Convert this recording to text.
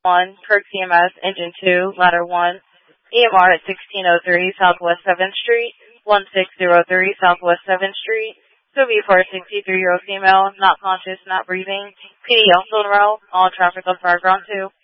1, Kirk CMS, Engine 2, Ladder 1, EMR at 1603 Southwest 7th Street, 1603 Southwest 7th Street. Subi for a 63-year-old female, not conscious, not breathing. PD also enrolled, all traffic on Fire Ground 2.